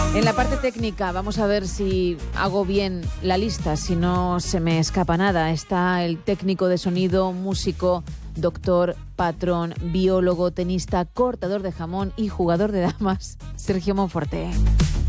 En la parte técnica vamos a ver si hago bien la lista, si no se me escapa nada. Está el técnico de sonido, músico, doctor, patrón, biólogo, tenista, cortador de jamón y jugador de damas, Sergio Monforte.